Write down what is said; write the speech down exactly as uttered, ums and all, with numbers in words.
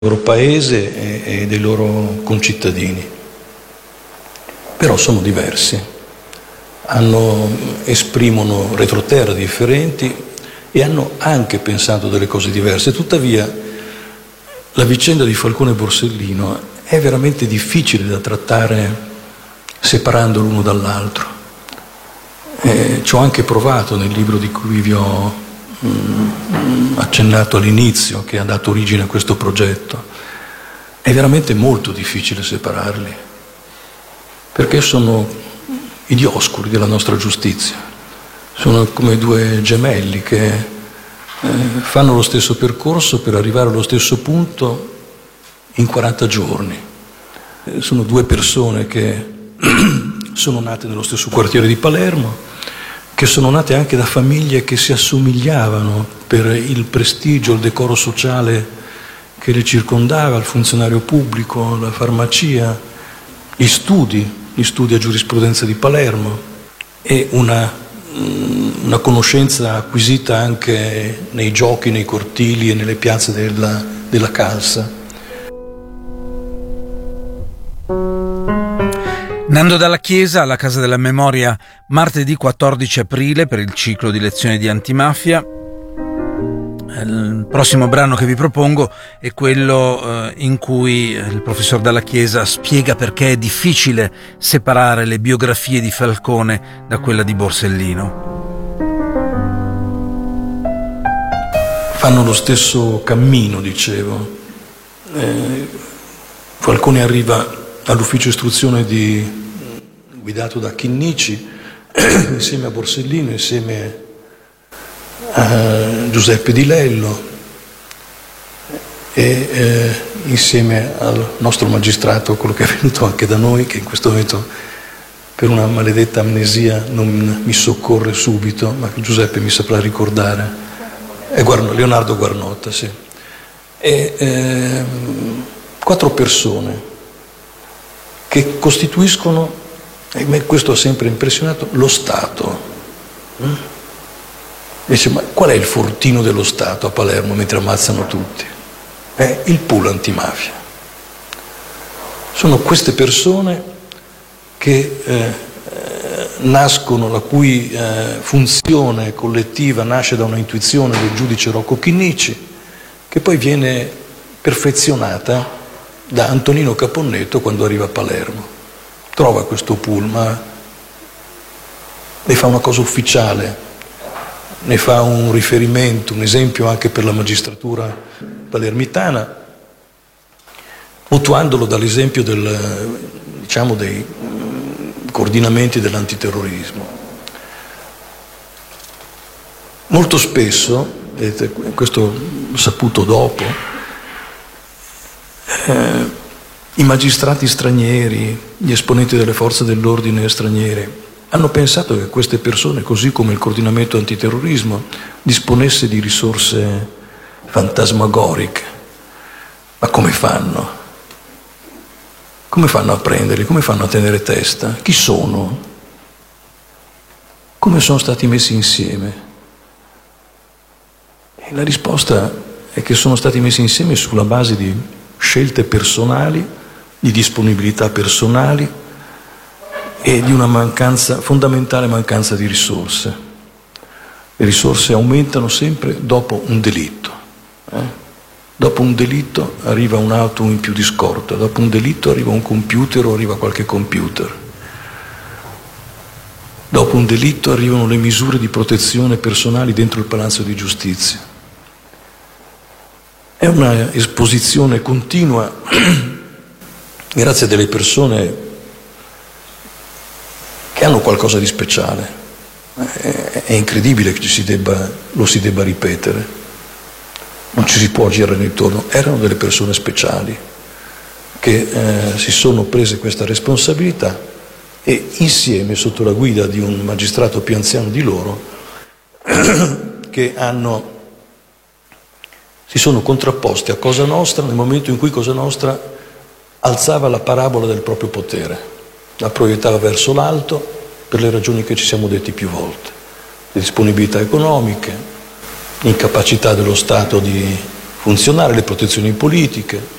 loro paese e, e dei loro concittadini. Però sono diversi, hanno, esprimono retroterra differenti e hanno anche pensato delle cose diverse. Tuttavia la vicenda di Falcone e Borsellino è veramente difficile da trattare separando l'uno dall'altro. Eh, ci ho anche provato nel libro di cui vi ho accennato all'inizio, che ha dato origine a questo progetto. È veramente molto difficile separarli, perché sono i dioscuri della nostra giustizia, sono come due gemelli che eh, fanno lo stesso percorso per arrivare allo stesso punto in quaranta giorni. Eh, sono due persone che sono nate nello stesso quartiere di Palermo, che sono nate anche da famiglie che si assomigliavano per il prestigio, il decoro sociale che le circondava, il funzionario pubblico, la farmacia, gli studi, gli studi a giurisprudenza di Palermo e una, una conoscenza acquisita anche nei giochi, nei cortili e nelle piazze della, della Calza. Nando Dalla Chiesa alla Casa della Memoria martedì quattordici aprile per il ciclo di lezioni di antimafia. Il prossimo brano che vi propongo è quello in cui il professor Dalla Chiesa spiega perché è difficile separare le biografie di Falcone da quella di Borsellino. Fanno lo stesso cammino, dicevo. Eh, Falcone arriva all'ufficio istruzione di guidato da Chinnici, insieme a Borsellino, insieme a Giuseppe Di Lello e eh, insieme al nostro magistrato, quello che è venuto anche da noi, che in questo momento per una maledetta amnesia non mi soccorre subito, ma che Giuseppe mi saprà ricordare, è Guarno, Leonardo Guarnotta, sì. E eh, quattro persone che costituiscono, e me questo ha sempre impressionato, lo Stato. Mm? Dice, ma qual è il fortino dello Stato a Palermo mentre ammazzano tutti? È il pool antimafia. Sono queste persone che eh, nascono, la cui eh, funzione collettiva nasce da una intuizione del giudice Rocco Chinnici, che poi viene perfezionata da Antonino Caponnetto quando arriva a Palermo. Trova questo pool, ma ne fa una cosa ufficiale, ne fa un riferimento, un esempio anche per la magistratura palermitana, mutuandolo dall'esempio del, diciamo, dei coordinamenti dell'antiterrorismo. Molto spesso, vedete, questo saputo dopo, eh, i magistrati stranieri, gli esponenti delle forze dell'ordine stranieri, hanno pensato che queste persone, così come il coordinamento antiterrorismo, disponesse di risorse fantasmagoriche. Ma come fanno? Come fanno a prenderli? Come fanno a tenere testa? Chi sono? Come sono stati messi insieme? E la risposta è che sono stati messi insieme sulla base di scelte personali, di disponibilità personali e di una mancanza, fondamentale mancanza di risorse. Le risorse aumentano sempre dopo un delitto. Eh? Dopo un delitto arriva un'auto in più di scorta, dopo un delitto arriva un computer o arriva qualche computer. Dopo un delitto arrivano le misure di protezione personali dentro il Palazzo di Giustizia. È una esposizione continua grazie a delle persone che hanno qualcosa di speciale. È incredibile che ci si debba, lo si debba ripetere, non ci si può girare intorno. Erano delle persone speciali che eh, si sono prese questa responsabilità e insieme, sotto la guida di un magistrato più anziano di loro, che hanno, si sono contrapposti a Cosa Nostra nel momento in cui Cosa Nostra alzava la parabola del proprio potere, la proiettava verso l'alto per le ragioni che ci siamo detti più volte: le disponibilità economiche, l'incapacità dello Stato di funzionare, le protezioni politiche,